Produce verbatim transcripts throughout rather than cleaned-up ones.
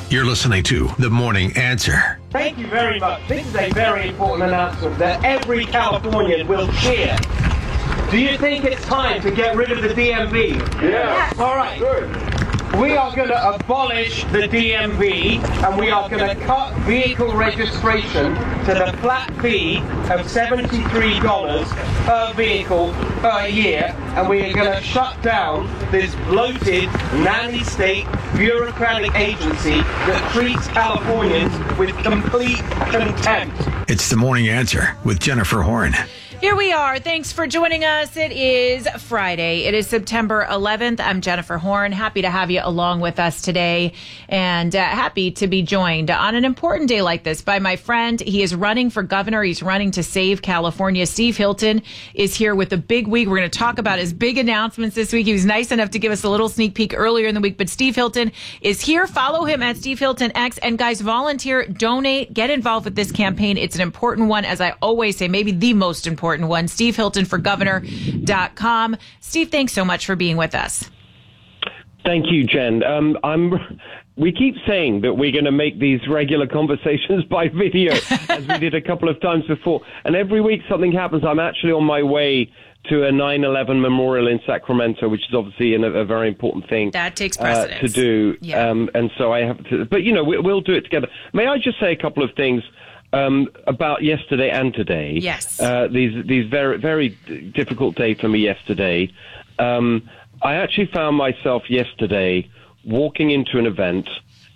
You're listening to The Morning Answer. Thank you very much. This is a very important announcement that every Californian will cheer. Do you think it's time to get rid of the D M V? Yeah. All right. Good. We are going to abolish the D M V, and we are going to cut vehicle registration to the flat fee of seventy-three dollars per vehicle per year, and we are going to shut down this bloated, nanny-state bureaucratic agency that treats Californians with complete contempt. It's The Morning Answer with Jennifer Horn. Here we are. Thanks for joining us. It is Friday. It is September eleventh. I'm Jennifer Horn. Happy to have you along with us today, and uh, happy to be joined on an important day like this by my friend. He is running for governor. He's running to save California. Steve Hilton is here with a big week. We're going to talk about his big announcements this week. He was nice enough to give us a little sneak peek earlier in the week, but Steve Hilton is here. Follow him at Steve Hilton X. And guys, volunteer, donate, get involved with this campaign. It's an important one, as I always say, maybe the most important one. Steve Hilton for governor dot com. Steve, thanks so much for being with us. Thank you, Jen. Um, I'm. We keep saying that we're going to make these regular conversations by video, as we did a couple of times before. And every week something happens. I'm actually on my way to a nine eleven memorial in Sacramento, which is obviously a, a very important thing that takes precedence. Uh, to do. Yeah. Um, and so I have to. But, you know, we, we'll do it together. May I just say a couple of things Um, about yesterday and today? Yes. Uh, these these very very difficult day for me yesterday. Um, I actually found myself yesterday walking into an event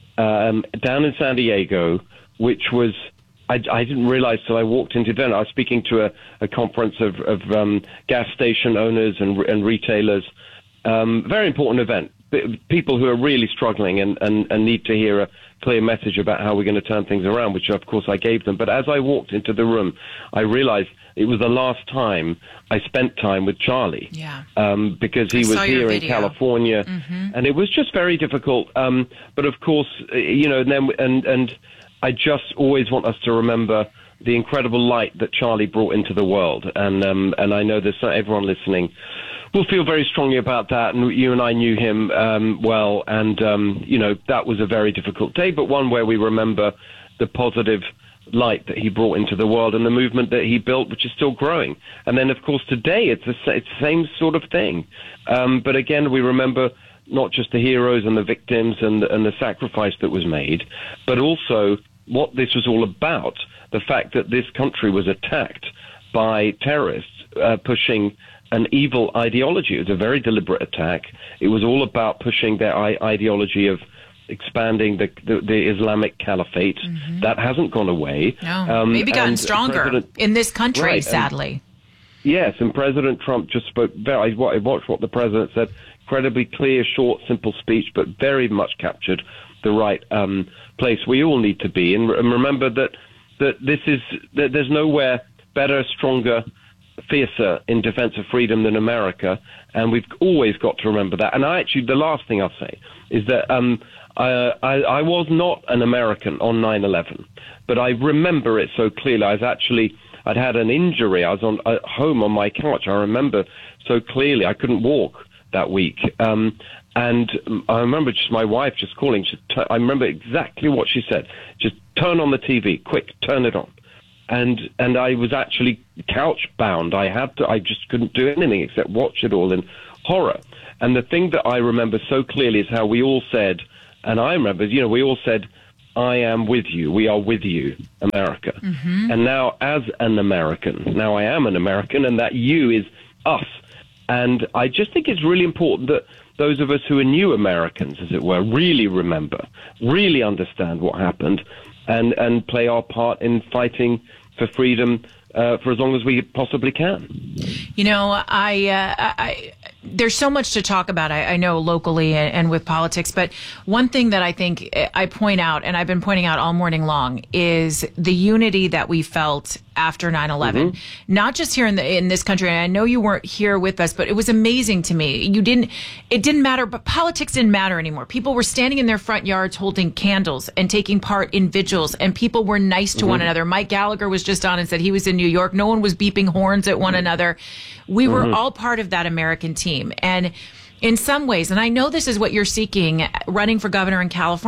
um, down in San Diego, which was I, I didn't realize till I walked into the event. I was speaking to a, a conference of, of um, gas station owners and, and retailers. Um, very important event. People who are really struggling and, and, and need to hear a clear message about how we're going to turn things around, which of course I gave them. But as I walked into the room, I realized it was the last time I spent time with Charlie. Yeah. Um, because he I was here in California, mm-hmm. and it was just very difficult. Um, but of course, you know, and then and and I just always want us to remember the incredible light that Charlie brought into the world, and um, and I know there's everyone listening will feel very strongly about that. And you and I knew him um, well, and um, you know, that was a very difficult day, but one where we remember the positive light that he brought into the world and the movement that he built, which is still growing. And then, of course, today it's the, it's the same sort of thing. Um, but again, we remember not just the heroes and the victims and, and the sacrifice that was made, but also what this was all about, the fact that this country was attacked by terrorists uh, pushing an evil ideology. It was a very deliberate attack. It was all about pushing their I- ideology of expanding the, the, the Islamic caliphate. Mm-hmm. That hasn't gone away. No, um, maybe gotten and stronger President, in this country, right, sadly. And, yes, and President Trump just spoke very, I watched what the president said, incredibly clear, short, simple speech, but very much captured the right um, place we all need to be. And, and remember that, that this is, that there's nowhere better, stronger, fiercer in defense of freedom than America, and we've always got to remember that. And I actually, the last thing I'll say is that um, I, I, I was not an American on nine eleven, but I remember it so clearly. I was actually, I'd had an injury. I was on at home on my couch. I remember so clearly. I couldn't walk that week. Um, and I remember just my wife just calling. She, I remember exactly what she said. Just turn on the T V, quick, turn it on. And and I was actually couch bound. I had to. I just couldn't do anything except watch it all in horror. And the thing that I remember so clearly is how we all said, and I remember, you know, we all said, "I am with you. We are with you, America." Mm-hmm. And now, as an American, now I am an American, and that you is us. And I just think it's really important that those of us who are new Americans, as it were, really remember, really understand what happened, and and play our part in fighting for freedom uh, for as long as we possibly can. You know, I, uh, I there's so much to talk about, I, I know, locally and, and with politics. But one thing that I think I point out, and I've been pointing out all morning long, is the unity that we felt after nine eleven, mm-hmm. not just here in the in this country. And I know you weren't here with us, but it was amazing to me. You didn't, it didn't matter, but politics didn't matter anymore. People were standing in their front yards holding candles and taking part in vigils, and people were nice to mm-hmm. one another. Mike Gallagher was just on and said he was in New York. No one was beeping horns at one mm-hmm. another. We were mm-hmm. all part of that American team. And in some ways, and I know this is what you're seeking, running for governor in California,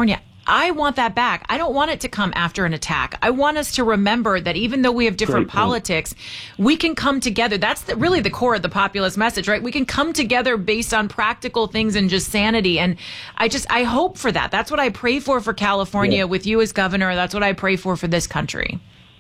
I want that back. I don't want it to come after an attack. I want us to remember that even though we have different Great point. politics, we can come together. That's the, really the core of the populist message, right? We can come together based on practical things and just sanity. And I just, I hope for that. That's what I pray for for California Yeah. with you as governor. That's what I pray for for this country.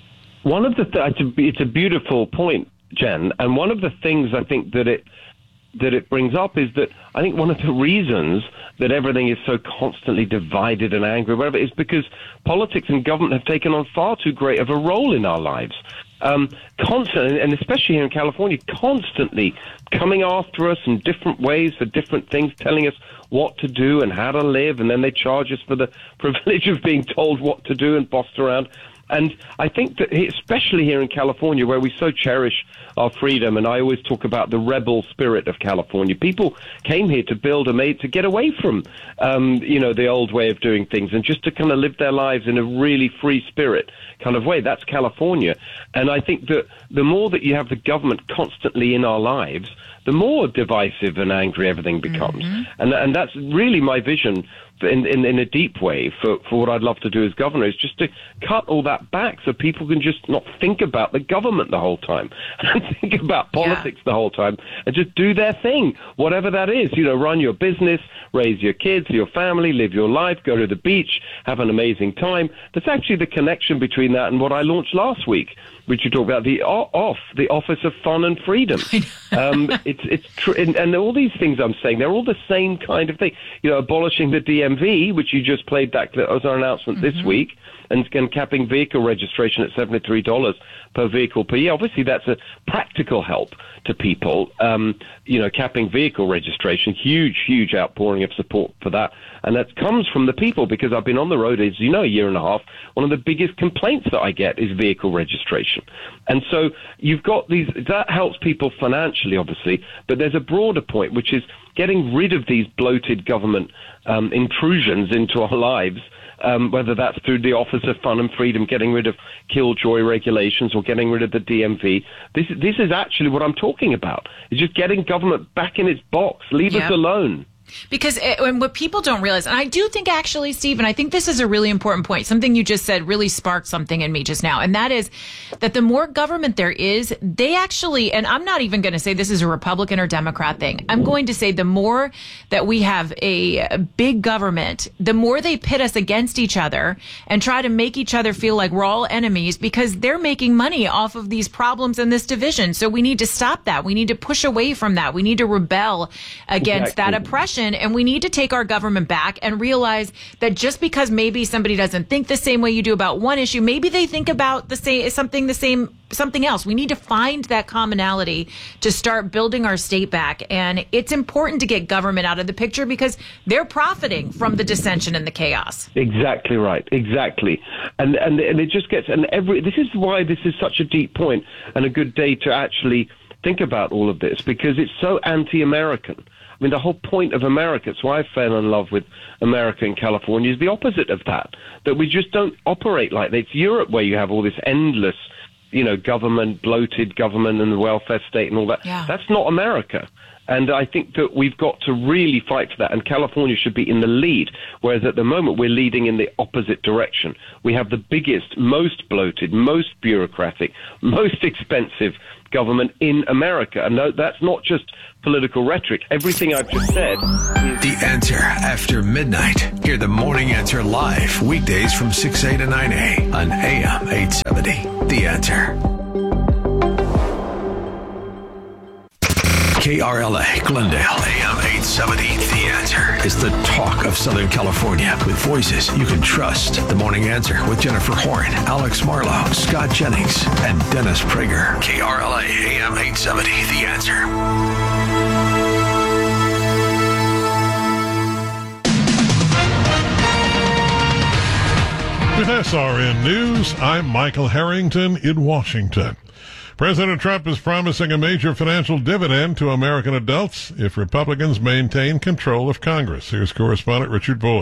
One of the th- it's a beautiful point, Jen, and one of the things I think that it that it brings up is that I think one of the reasons that everything is so constantly divided and angry, whatever, is because politics and government have taken on far too great of a role in our lives. Um, constantly, and especially here in California, constantly coming after us in different ways for different things, telling us what to do and how to live, and then they charge us for the privilege of being told what to do and bossed around. And I think that, especially here in California, where we so cherish our freedom, and I always talk about the rebel spirit of California. People came here to build a made to get away from, um, you know, the old way of doing things, and just to kind of live their lives in a really free spirit kind of way. That's California. And I think that the more that you have the government constantly in our lives, the more divisive and angry everything becomes. Mm-hmm. And and that's really my vision in, in, in a deep way for, for what I'd love to do as governor, is just to cut all that back so people can just not think about the government the whole time and think about politics yeah. the whole time and just do their thing, whatever that is. You know, run your business, raise your kids, your family, live your life, go to the beach, have an amazing time. That's actually the connection between that and what I launched last week, which you talked about, the O F F, the Office of Fun and Freedom. um, it's it's tr- and, and all these things I'm saying, they're all the same kind of thing. You know, abolishing the D M V, which you just played that as our announcement mm-hmm. this week, and, and capping vehicle registration at seventy-three dollars per vehicle per year. Obviously, that's a practical help to people. Um, you know, capping vehicle registration, huge, huge outpouring of support for that. And that comes from the people, because I've been on the road, as you know, a year and a half. One of the biggest complaints that I get is vehicle registration. And so you've got these, that helps people financially, obviously, but there's a broader point, which is getting rid of these bloated government um, intrusions into our lives. Um, whether that's through the Office of Fun and Freedom, getting rid of killjoy regulations, or getting rid of the D M V. This, this is actually what I'm talking about. It's just getting government back in its box. Leave yep. us alone. Because it, and what people don't realize, and I do think actually, Steve, and I think this is a really important point, something you just said really sparked something in me just now, and that is that the more government there is, they actually, and I'm not even going to say this is a Republican or Democrat thing, I'm going to say the more that we have a big government, the more they pit us against each other and try to make each other feel like we're all enemies, because they're making money off of these problems and this division. So we need to stop that. We need to push away from that. We need to rebel against exactly. that oppression. And we need to take our government back and realize that just because maybe somebody doesn't think the same way you do about one issue, maybe they think about the same something the same something else. We need to find that commonality to start building our state back. And it's important to get government out of the picture because they're profiting from the dissension and the chaos. Exactly right. Exactly. And and and it just gets, and every this is why this is such a deep point and a good day to actually think about all of this, because it's so anti-American. I mean, the whole point of America, it's why I fell in love with America and California, is the opposite of that, that we just don't operate like that. It's Europe where you have all this endless, you know, government, bloated government and the welfare state and all that. Yeah. That's not America. And I think that we've got to really fight for that, and California should be in the lead, whereas at the moment we're leading in the opposite direction. We have the biggest, most bloated, most bureaucratic, most expensive government in America. And no, that's not just political rhetoric. Everything I've just said is... The Answer after midnight. Hear the Morning Answer live weekdays from six A to nine A on A M eight seventy. The Answer. K R L A, Glendale, A M eight seventy. The Answer is the talk of Southern California with voices you can trust. The Morning Answer with Jennifer Horn, Alex Marlowe, Scott Jennings, and Dennis Prager. K R L A, A M eight seventy. The Answer. With S R N News, I'm Michael Harrington in Washington. President Trump is promising a major financial dividend to American adults if Republicans maintain control of Congress. Here's correspondent Richard Boyd.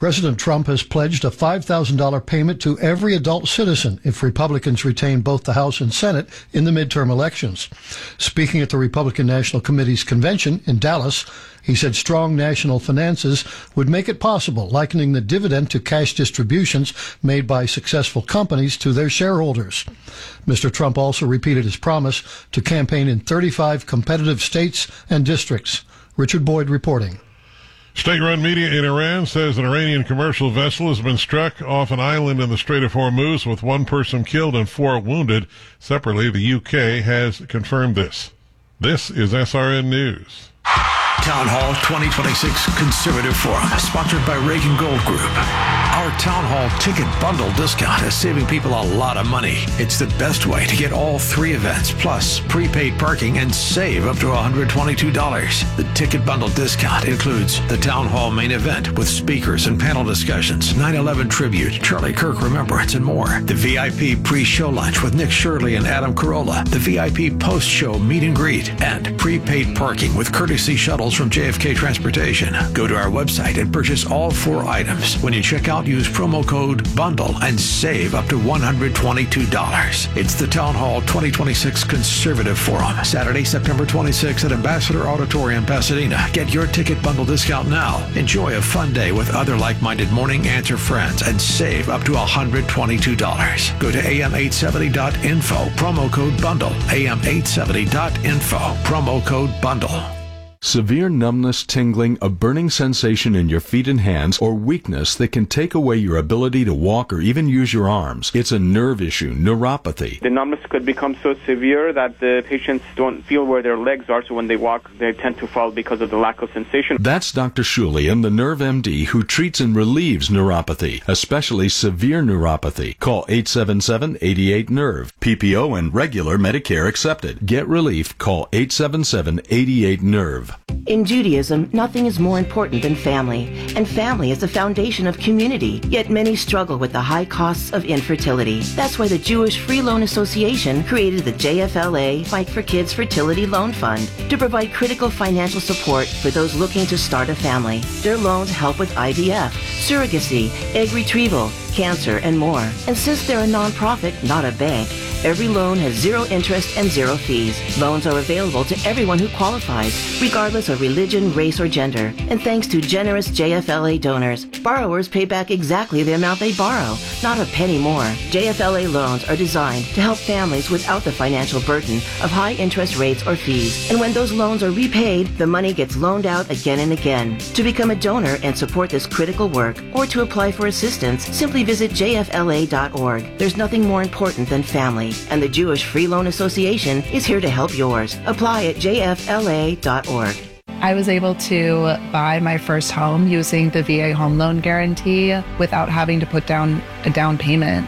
President Trump has pledged a five thousand dollars payment to every adult citizen if Republicans retain both the House and Senate in the midterm elections. Speaking at the Republican National Committee's convention in Dallas, he said strong national finances would make it possible, likening the dividend to cash distributions made by successful companies to their shareholders. Mister Trump also repeated his promise to campaign in thirty-five competitive states and districts. Richard Boyd reporting. State-run media in Iran says an Iranian commercial vessel has been struck off an island in the Strait of Hormuz with one person killed and four wounded. Separately, the U K has confirmed this. This is S R N News. Town Hall twenty twenty-six Conservative Forum, sponsored by Reagan Gold Group. Our Town Hall ticket bundle discount is saving people a lot of money. It's the best way to get all three events, plus prepaid parking, and save up to one hundred twenty-two dollars. The ticket bundle discount includes the Town Hall main event with speakers and panel discussions, nine eleven tribute, Charlie Kirk Remembrance, and more. The V I P pre-show lunch with Nick Shirley and Adam Carolla. The V I P post-show meet and greet. And prepaid parking with courtesy shuttles from J F K Transportation. Go to our website and purchase all four items. When you check out, use promo code BUNDLE and save up to one hundred twenty-two dollars. It's the Town Hall twenty twenty-six Conservative Forum, Saturday, September twenty-sixth at Ambassador Auditorium, Pasadena. Get your ticket bundle discount now. Enjoy a fun day with other like-minded Morning Answer friends and save up to one hundred twenty-two dollars. Go to A M eight seventy dot info, promo code BUNDLE. A M eight seventy dot info, promo code BUNDLE. Severe numbness, tingling, a burning sensation in your feet and hands, or weakness that can take away your ability to walk or even use your arms. It's a nerve issue, neuropathy. The numbness could become so severe that the patients don't feel where their legs are, so when they walk, they tend to fall because of the lack of sensation. That's Doctor Shulian, the Nerve M D, who treats and relieves neuropathy, especially severe neuropathy. Call eight seven seven, eight eight, nerve. P P O and regular Medicare accepted. Get relief. Call eight seven seven, eight eight, nerve. In Judaism, nothing is more important than family, and family is the foundation of community, yet many struggle with the high costs of infertility. That's why the Jewish Free Loan Association created the J F L A Fight for Kids Fertility Loan Fund to provide critical financial support for those looking to start a family. Their loans help with I V F, surrogacy, egg retrieval, cancer, and more. And since they're a nonprofit, not a bank, every loan has zero interest and zero fees. Loans are available to everyone who qualifies, regardless of religion, race, or gender. And thanks to generous J F L A donors, borrowers pay back exactly the amount they borrow, not a penny more. J F L A loans are designed to help families without the financial burden of high interest rates or fees. And when those loans are repaid, the money gets loaned out again and again. To become a donor and support this critical work, or to apply for assistance, simply visit J F L A dot org. There's nothing more important than family, and the Jewish Free Loan Association is here to help yours. Apply at J F L A dot org. I was able to buy my first home using the V A home loan guarantee without having to put down a down payment.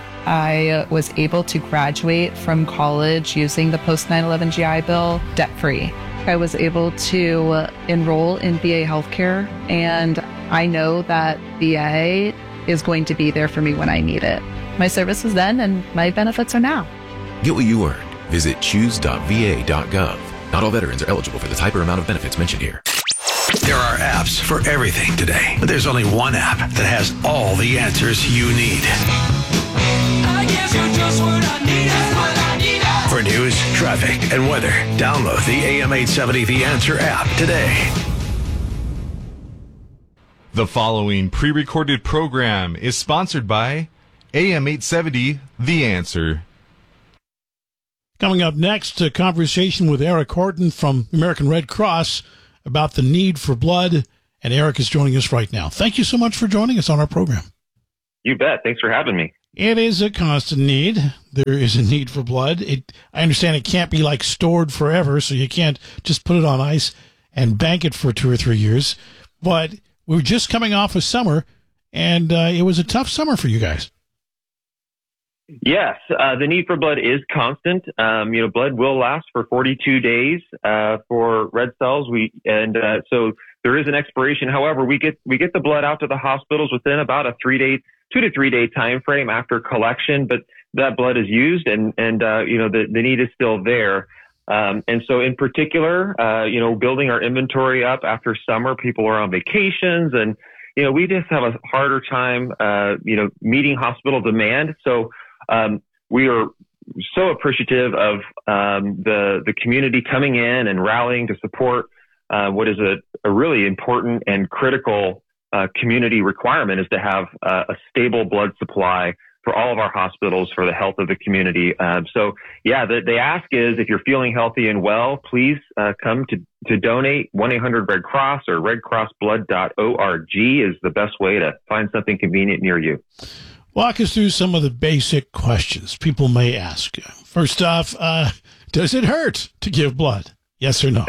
I was able to graduate from college using the post nine eleven G I Bill debt-free. I was able to enroll in V A healthcare, and I know that V A is going to be there for me when I need it. My service was then, and my benefits are now. Get what you earned. Visit choose dot V A dot gov. Not all veterans are eligible for the type or amount of benefits mentioned here. There are apps for everything today, but there's only one app that has all the answers you need. I guess you're just what I need. That's what I need. For news, traffic, and weather, download the A M eight seventy The Answer app today. The following pre-recorded program is sponsored by A M eight seventy The Answer. Coming up next, a conversation with Eric Horton from American Red Cross about the need for blood, and Eric is joining us right now. Thank you so much for joining us on our program. You bet. Thanks for having me. It is a constant need. There is a need for blood. It, I understand it can't be like stored forever, so you can't just put it on ice and bank it for two or three years. But we were just coming off of summer, and uh, it was a tough summer for you guys. Yes, uh, the need for blood is constant. Um, you know, blood will last for forty-two days uh, for red cells. We and uh, so there is an expiration. However, we get we get the blood out to the hospitals within about a three day, two to three day time frame after collection. But that blood is used, and and uh, you know the the need is still there. Um, and so, in particular, uh, you know, building our inventory up after summer, people are on vacations and. you know, we just have a harder time, uh, you know, meeting hospital demand. So um, we are so appreciative of um, the the community coming in and rallying to support uh, what is a, a really important and critical uh, community requirement, is to have uh, a stable blood supply for all of our hospitals for the health of the community. Uh, so, yeah, the, the ask is, if you're feeling healthy and well, please uh, come to, to donate. one eight hundred red cross or red cross blood dot org is the best way to find something convenient near you. Walk us through some of the basic questions people may ask. First off, uh, does it hurt to give blood? Yes or no?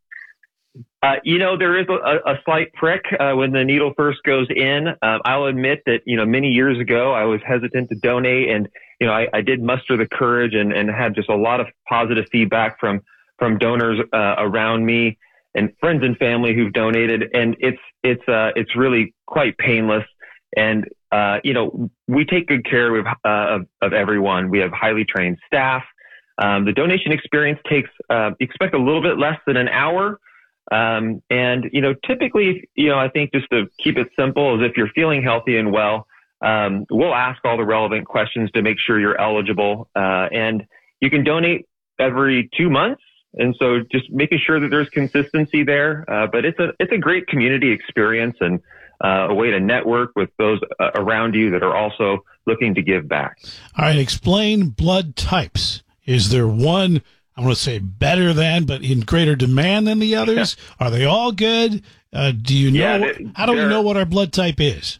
Uh, you know, there is a, a slight prick uh, when the needle first goes in. Um, I'll admit that, you know, many years ago, I was hesitant to donate, and, you know, I, I did muster the courage and, and had just a lot of positive feedback from, from donors uh, around me and friends and family who've donated. And it's, it's, uh, it's really quite painless. And, uh, you know, we take good care of, uh, of, of everyone. We have highly trained staff. Um, the donation experience takes, uh, expect a little bit less than an hour. Um, and, you know, typically, you know, I think just to keep it simple is if you're feeling healthy and well, um, we'll ask all the relevant questions to make sure you're eligible. Uh, and you can donate every two months. And so just making sure that there's consistency there. Uh, but it's a, it's a great community experience and, uh, a way to network with those uh, around you that are also looking to give back. All right. Explain blood types. Is there one, I want to say better than, but in greater demand than the others? Are they all good? Uh, do you know? Yeah, what, they, how do we know what our blood type is?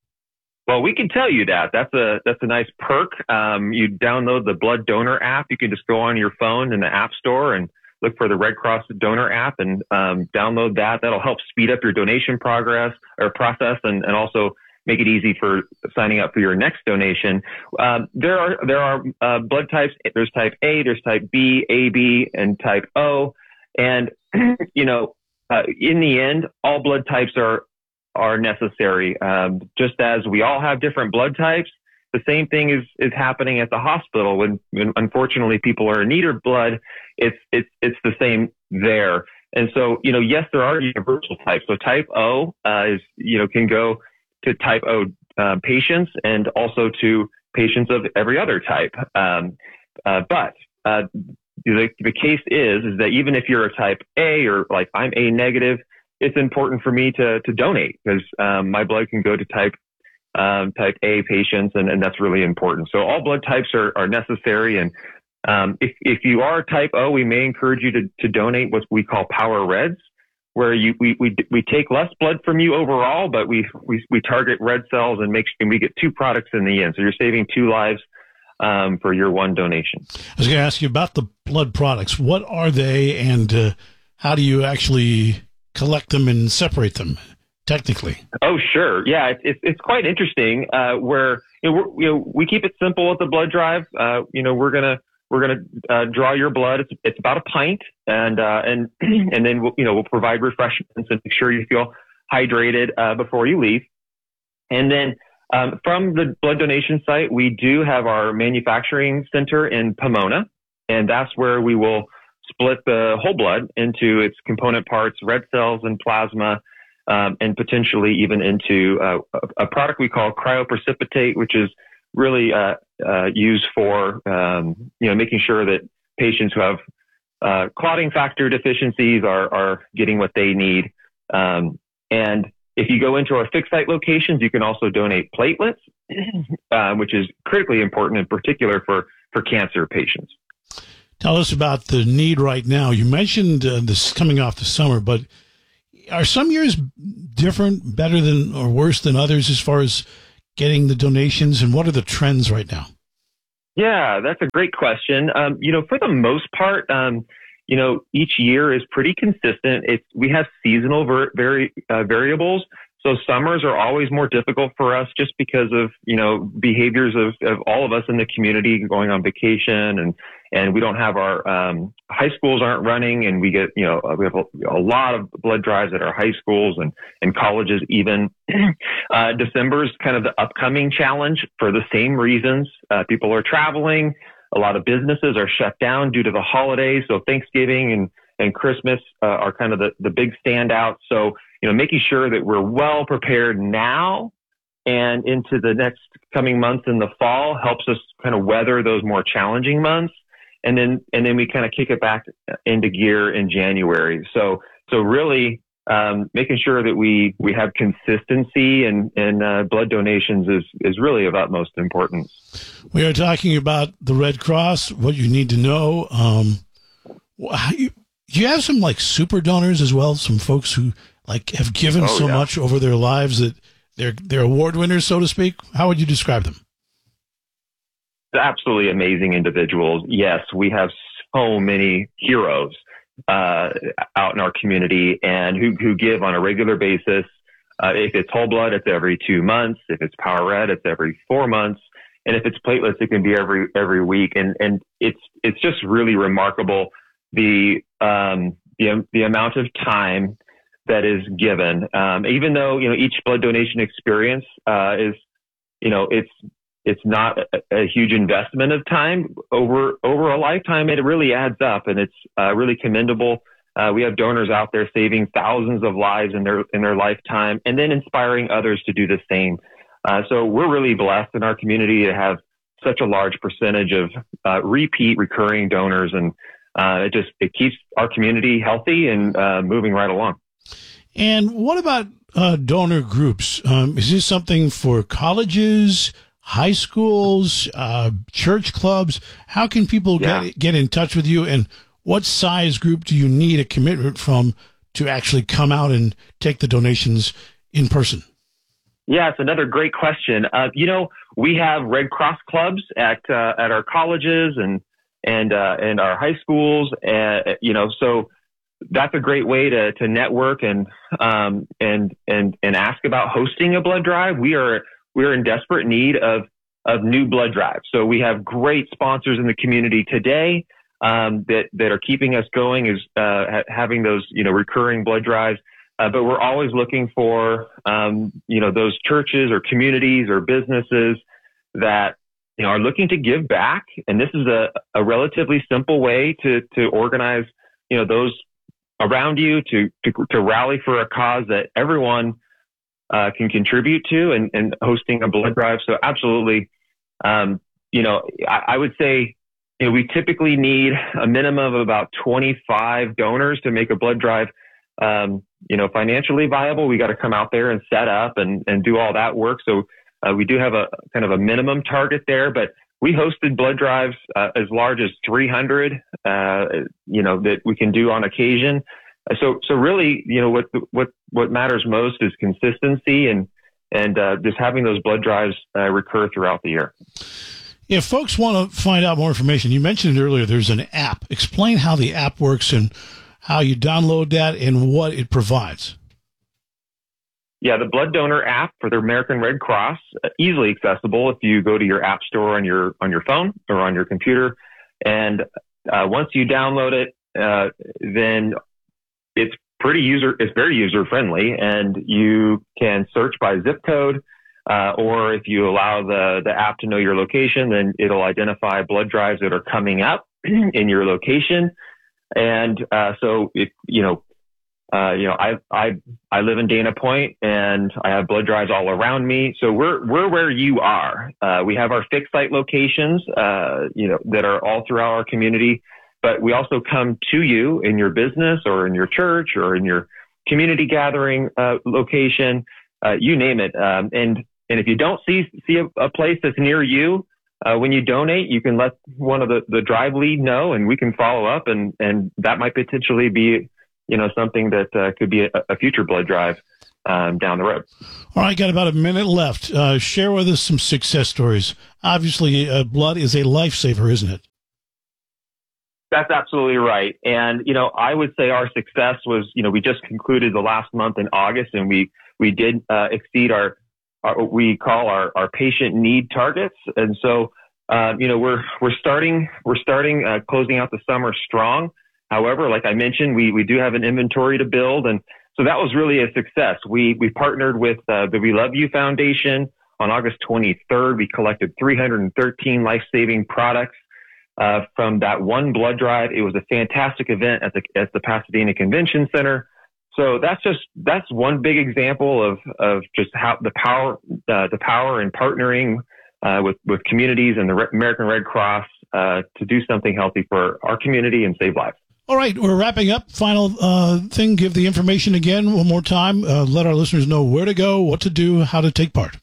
Well, we can tell you that. That's a that's a nice perk. Um, you download the Blood Donor app. You can just go on your phone in the App Store and look for the Red Cross Donor app and um, download that. That'll help speed up your donation progress or process, and, and also make it easy for signing up for your next donation. Um, there are there are uh, blood types. There's type A, there's type B, A B, and type O. And you know, uh, in the end, all blood types are are necessary. Um, just as we all have different blood types, the same thing is is happening at the hospital. When, when unfortunately people are in need of blood, it's it's it's the same there. And so, you know, yes, there are universal types. So type O uh, is you know can go to type O uh, patients and also to patients of every other type. Um, uh, but uh, the, the case is, is that even if you're a type A or like I'm A negative, it's important for me to, to donate because um, my blood can go to type um, type A patients, and, and that's really important. So all blood types are, are necessary. And um, if, if you are type O, we may encourage you to, to donate what we call Power Reds, where you, we, we, we take less blood from you overall, but we, we, we target red cells and make and we get two products in the end. So you're saving two lives um, for your one donation. I was going to ask you about the blood products. What are they, and uh, how do you actually collect them and separate them technically? Oh, sure. Yeah, it's, it's, it's quite interesting uh, where, you know, we're, you know, we keep it simple at the blood drive. Uh, you know, we're going to, We're going to uh, draw your blood. It's, it's about a pint, and uh, and and then we'll, you know we'll provide refreshments and make sure you feel hydrated uh, before you leave. And then um, from the blood donation site, we do have our manufacturing center in Pomona, and that's where we will split the whole blood into its component parts, red cells and plasma, um, and potentially even into uh, a, a product we call cryoprecipitate, which is really uh, uh, used for, um, you know, making sure that patients who have uh, clotting factor deficiencies are, are getting what they need. Um, and if you go into our fixed site locations, you can also donate platelets, uh, which is critically important in particular for, for cancer patients. Tell us about the need right now. You mentioned uh, this coming off the summer, but are some years different, better than or worse than others as far as getting the donations, and what are the trends right now? Yeah, that's a great question. Um, you know, for the most part, um, you know, each year is pretty consistent. It's, we have seasonal ver- vari- uh, variables. So summers are always more difficult for us just because of, you know, behaviors of, of all of us in the community going on vacation, and, and we don't have our, um, high schools aren't running, and we get, you know, we have a, a lot of blood drives at our high schools and, and colleges even. uh, December is kind of the upcoming challenge for the same reasons. Uh, people are traveling. A lot of businesses are shut down due to the holidays. So Thanksgiving and, and Christmas uh, are kind of the, the big standouts. So you know, making sure that we're well prepared now and into the next coming months in the fall helps us kind of weather those more challenging months. And then, and then we kind of kick it back into gear in January. So, so really, um, making sure that we, we have consistency and, and, uh, blood donations is, is really of utmost importance. We are talking about the Red Cross, what you need to know. Um, how you, you have some like super donors as well. Some folks who like have given Oh, so yeah. much over their lives that they're, they're award winners, so to speak. How would you describe them? Absolutely amazing individuals. Yes, we have so many heroes uh, out in our community and who, who give on a regular basis. Uh, if it's whole blood, it's every two months. If it's Power Red, it's every four months. And if it's platelets, it can be every every week. And and it's it's just really remarkable the um, the the amount of time that is given. Um, even though you know each blood donation experience uh, is you know it's It's not a, a huge investment of time over over a lifetime. It really adds up, and it's uh, really commendable. Uh, we have donors out there saving thousands of lives in their in their lifetime, and then inspiring others to do the same. Uh, so we're really blessed in our community to have such a large percentage of uh, repeat, recurring donors, and uh, it just it keeps our community healthy and uh, moving right along. And what about uh, donor groups? Um, is this something for colleges, high schools, uh, church clubs? How can people Yeah. get get in touch with you, and what size group do you need a commitment from to actually come out and take the donations in person? Yeah, it's another great question. Uh, you know, we have Red Cross clubs at uh, at our colleges and and uh, and our high schools. Uh, you know, so that's a great way to to network and um, and and and ask about hosting a blood drive. We are we are in desperate need of of new blood drives. So we have great sponsors in the community today um, that that are keeping us going. Is uh, ha- having those you know recurring blood drives. Uh, but we're always looking for, um, you know, those churches or communities or businesses that, you know, are looking to give back. And this is a, a relatively simple way to, to organize, you know, those around you to, to, to rally for a cause that everyone uh, can contribute to and, and hosting a blood drive. So absolutely, um, you know, I, I would say, you know, we typically need a minimum of about twenty-five donors to make a blood drive Um, you know, financially viable. We got to come out there and set up and, and do all that work. So uh, we do have a kind of a minimum target there, but we hosted blood drives uh, as large as three hundred, uh, you know, that we can do on occasion. So, so really, you know, what, what, what matters most is consistency and, and uh, just having those blood drives uh, recur throughout the year. If folks want to find out more information, you mentioned it earlier, there's an app. Explain how the app works and how you download that and what it provides. Yeah, the Blood Donor app for the American Red Cross, uh, easily accessible if you go to your app store on your on your phone or on your computer. And uh, once you download it, uh, then it's pretty user, it's very user friendly, and you can search by zip code. Uh, or if you allow the, the app to know your location, then it'll identify blood drives that are coming up in your location. And, uh, so if, you know, uh, you know, I, I, I live in Dana Point and I have blood drives all around me. So we're, we're where you are. Uh, we have our fixed site locations, uh, you know, that are all throughout our community, but we also come to you in your business or in your church or in your community gathering, uh, location, uh, you name it. Um, and, and if you don't see, see a, a place that's near you, Uh, when you donate, you can let one of the, the drive lead know, and we can follow up, and, and that might potentially be, you know, something that uh, could be a, a future blood drive um, down the road. All right, got about a minute left. Uh, share with us some success stories. Obviously, uh, blood is a lifesaver, isn't it? That's absolutely right. And, you know, I would say our success was, you know, we just concluded the last month in August, and we, we did uh, exceed our Our, what we call our, our patient need targets. And so, uh, you know, we're, we're starting, we're starting, uh, closing out the summer strong. However, like I mentioned, we, we do have an inventory to build. And so that was really a success. We, we partnered with, uh, the We Love You Foundation on August twenty-third. We collected three hundred thirteen life-saving products, uh, from that one blood drive. It was a fantastic event at the, at the Pasadena Convention Center. So that's just that's one big example of of just how the power uh, the power in partnering uh, with with communities and the Re- American Red Cross uh, to do something healthy for our community and save lives. All right, we're wrapping up. Final uh, thing, give the information again one more time. Uh, let our listeners know where to go, what to do, how to take part.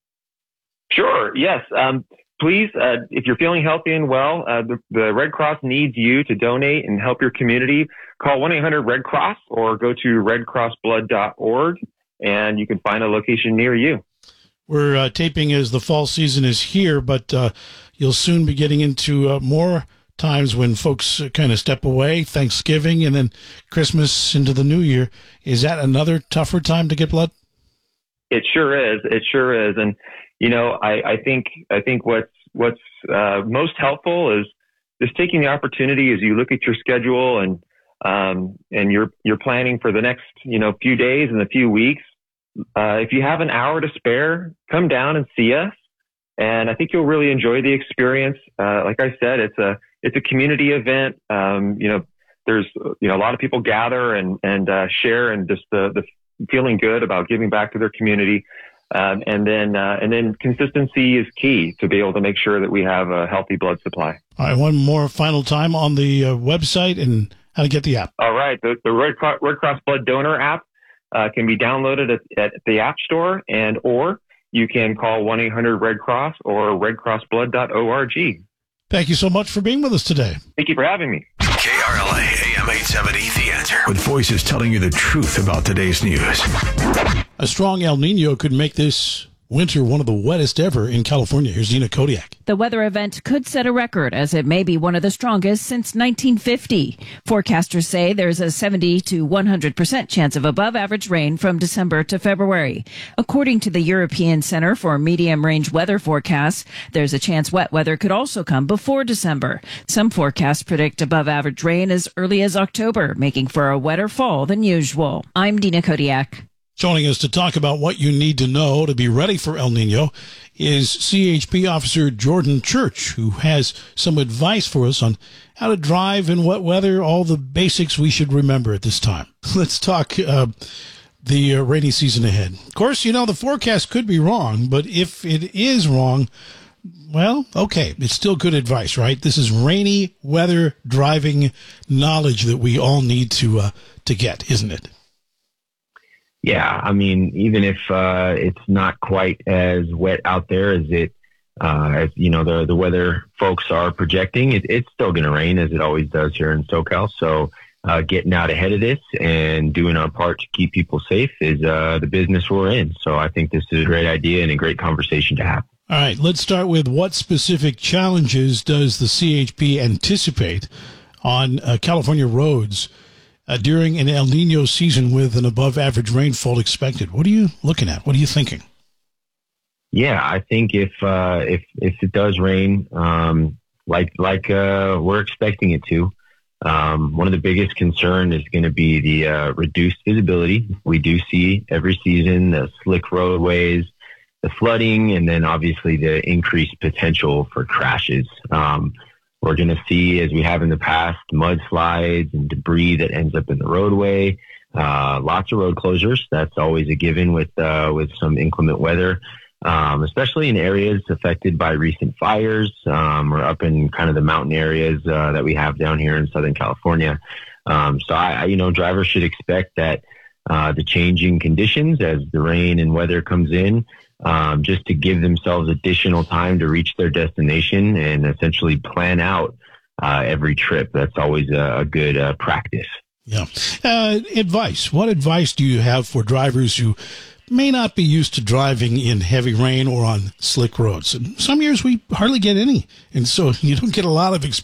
Sure. Yes. Um, please, uh, if you're feeling healthy and well, uh, the, the Red Cross needs you to donate and help your community. Call one eight hundred red cross or go to red cross blood dot org, and you can find a location near you. We're uh, taping as the fall season is here, but uh, you'll soon be getting into uh, more times when folks uh, kind of step away, Thanksgiving, and then Christmas into the new year. Is that another tougher time to get blood? It sure is. It sure is. And, you know, I, I think I think what's, what's uh, most helpful is just taking the opportunity as you look at your schedule and um, and you're you're planning for the next, you know, few days and a few weeks. Uh, if you have an hour to spare, come down and see us. And I think you'll really enjoy the experience. Uh, like I said, it's a it's a community event. Um, you know, there's you know a lot of people gather and and uh, share and just the the feeling good about giving back to their community. Um, and then uh, and then consistency is key to be able to make sure that we have a healthy blood supply. All right, one more final time on the uh, website and how to get the app. All right, the, the Red, Cross, Red Cross Blood Donor app uh, can be downloaded at, at the App Store, and or you can call one eight hundred red cross or red cross blood dot org. Thank you so much for being with us today. Thank you for having me. K R L A A M eight seventy, The Answer, with voices telling you the truth about today's news. A strong El Nino could make this winter one of the wettest ever in California. Here's Dina Kodiak. The weather event could set a record, as it may be one of the strongest since nineteen fifty. Forecasters say there's a seventy to one hundred percent chance of above average rain from December to February. According to the European Center for Medium Range Weather Forecasts, there's a chance wet weather could also come before December. Some forecasts predict above average rain as early as October, making for a wetter fall than usual. I'm Dina Kodiak. Joining us to talk about what you need to know to be ready for El Nino is C H P Officer Jordan Church, who has some advice for us on how to drive in wet weather, all the basics we should remember at this time. Let's talk uh, the uh, rainy season ahead. Of course, you know, the forecast could be wrong, but if it is wrong, well, okay, it's still good advice, right? This is rainy weather driving knowledge that we all need to uh, to get, isn't it? Yeah, I mean, even if uh, it's not quite as wet out there as it, uh, as you know, the the weather folks are projecting, it, it's still going to rain as it always does here in SoCal. So, uh, getting out ahead of this and doing our part to keep people safe is uh, the business we're in. So, I think this is a great idea and a great conversation to have. All right, let's start with what specific challenges does the C H P anticipate on uh, California roads Uh, during an El Nino season with an above-average rainfall expected? What are you looking at? What are you thinking? Yeah, I think if uh, if if it does rain, um, like like uh, we're expecting it to, um, one of the biggest concern is going to be the uh, reduced visibility. We do see every season the slick roadways, the flooding, and then obviously the increased potential for crashes. Um, We're going to see, as we have in the past, mudslides and debris that ends up in the roadway. Uh, lots of road closures. That's always a given with uh, with some inclement weather, um, especially in areas affected by recent fires um, or up in kind of the mountain areas uh, that we have down here in Southern California. Um, so, I, I, you know, drivers should expect that uh, the changing conditions as the rain and weather comes in, Um, just to give themselves additional time to reach their destination and essentially plan out uh, every trip. That's always a, a good uh, practice. Yeah. Uh, advice. What advice do you have for drivers who may not be used to driving in heavy rain or on slick roads? And some years we hardly get any, and so you don't get a lot of experience